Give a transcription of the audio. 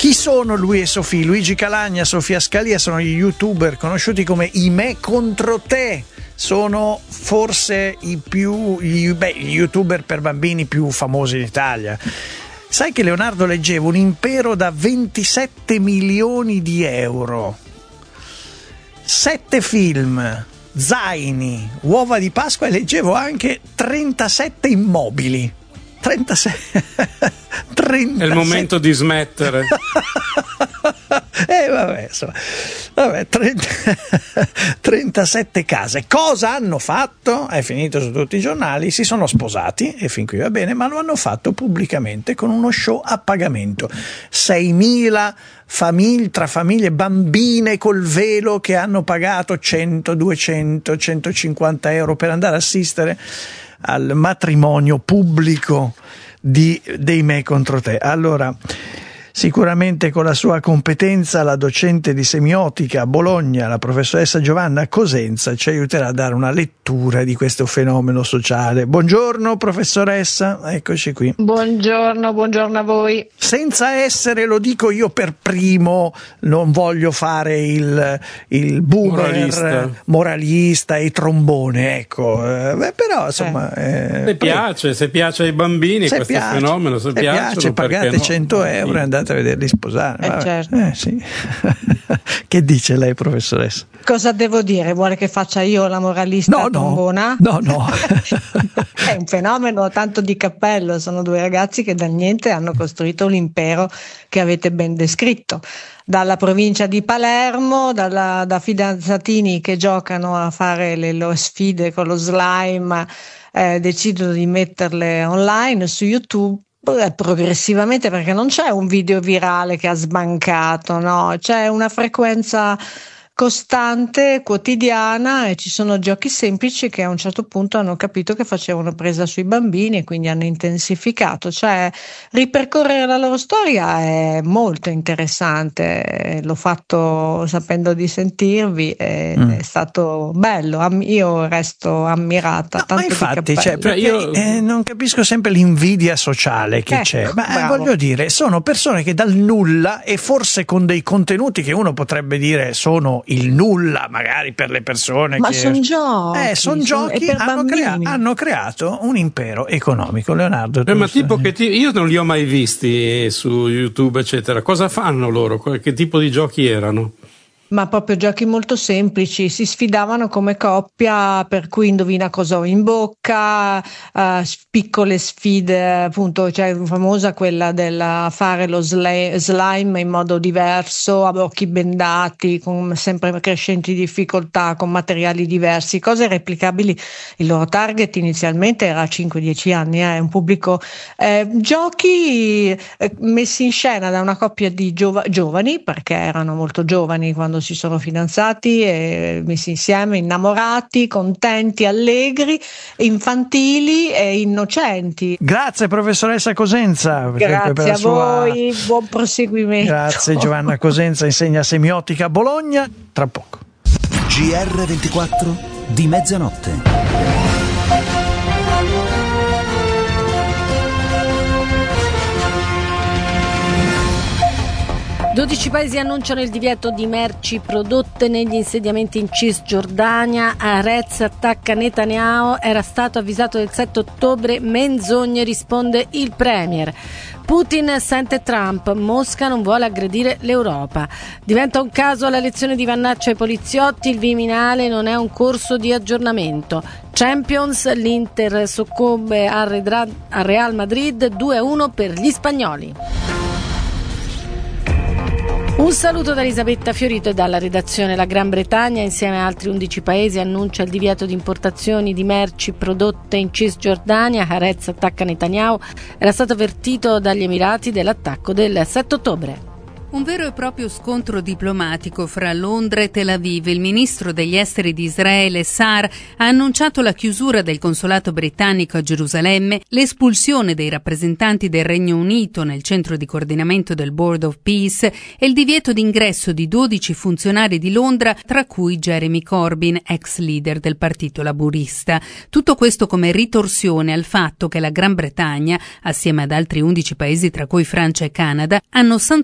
Chi sono lui e Sofì? Luigi Calagna, Sofia Scalia sono gli youtuber conosciuti come i Me contro te. Sono forse gli youtuber per bambini più famosi in Italia. Sai che, Leonardo, leggevo un impero da 27 milioni di euro, 7 film, zaini, uova di Pasqua, e leggevo anche 37 immobili. 37. È il momento di smettere. Vabbè, insomma, 37 case. Cosa hanno fatto? È finito su tutti i giornali. Si sono sposati, e fin qui va bene, ma lo hanno fatto pubblicamente con uno show a pagamento. 6.000 tra famiglie, bambine col velo, che hanno pagato 100, 200, 150 euro per andare a assistere al matrimonio pubblico dei Me contro te. Allora, sicuramente con la sua competenza, la docente di semiotica a Bologna, la professoressa Giovanna Cosenza, ci aiuterà a dare una lettura di questo fenomeno sociale. Buongiorno professoressa, eccoci qui. Buongiorno a voi. Senza essere, lo dico io per primo, non voglio fare il boomer moralista e trombone, ecco, però insomma... se piace ai bambini questo fenomeno, se piace pagate 100 euro e andate a vederli sposare. Certo. Sì. Che dice lei, professoressa? Cosa devo dire? Vuole che faccia io la moralista trombona? No. È un fenomeno tanto di cappello. Sono due ragazzi che dal niente hanno costruito l'impero che avete ben descritto. Dalla provincia di Palermo, da fidanzatini che giocano a fare le loro sfide con lo slime, decidono di metterle online su YouTube. Progressivamente, perché non c'è un video virale che ha sbancato, no? C'è una frequenza costante, quotidiana, e ci sono giochi semplici che a un certo punto hanno capito che facevano presa sui bambini e quindi hanno intensificato. Cioè, ripercorrere la loro storia è molto interessante. L'ho fatto sapendo di sentirvi, è stato bello. Io resto ammirata. Ma infatti, io non capisco sempre l'invidia sociale che c'è. Ma voglio dire, sono persone che dal nulla, e forse con dei contenuti che uno potrebbe dire sono il nulla, magari per le persone, ma sono giochi, hanno creato un impero economico. Leonardo, ma tipo io non li ho mai visti su YouTube eccetera. Cosa fanno loro? Che tipo di giochi erano? Ma proprio giochi molto semplici, si sfidavano come coppia, per cui indovina cosa ho in bocca, piccole sfide, appunto, cioè famosa quella del fare lo slime in modo diverso, a occhi bendati, con sempre crescenti difficoltà, con materiali diversi, cose replicabili. Il loro target inizialmente era 5-10 anni, un pubblico, giochi messi in scena da una coppia di giovani, perché erano molto giovani quando si sono fidanzati e messi insieme, innamorati, contenti, allegri, infantili e innocenti. Grazie professoressa Cosenza. Grazie a voi, buon proseguimento. Grazie. Giovanna Cosenza insegna semiotica a Bologna. Tra poco. GR24 di mezzanotte. 12 paesi annunciano il divieto di merci prodotte negli insediamenti in Cisgiordania. Haaretz attacca Netanyahu, era stato avvisato il 7 ottobre, menzogne, risponde il premier. Putin sente Trump, Mosca non vuole aggredire l'Europa. Diventa un caso la lezione di Vannaccia ai poliziotti, il Viminale non è un corso di aggiornamento. Champions, l'Inter soccombe al Real Madrid, 2-1 per gli spagnoli. Un saluto da Elisabetta Fiorito e dalla redazione. La Gran Bretagna, insieme a altri 11 paesi, annuncia il divieto di importazioni di merci prodotte in Cisgiordania. Haaretz attacca Netanyahu. Era stato avvertito dagli Emirati dell'attacco del 7 ottobre. Un vero e proprio scontro diplomatico fra Londra e Tel Aviv. Il ministro degli esteri di Israele, Saar, ha annunciato la chiusura del consolato britannico a Gerusalemme, l'espulsione dei rappresentanti del Regno Unito nel centro di coordinamento del Board of Peace e il divieto d'ingresso di 12 funzionari di Londra, tra cui Jeremy Corbyn, ex leader del partito laburista. Tutto questo come ritorsione al fatto che la Gran Bretagna, assieme ad altri 11 paesi tra cui Francia e Canada, hanno sanzionato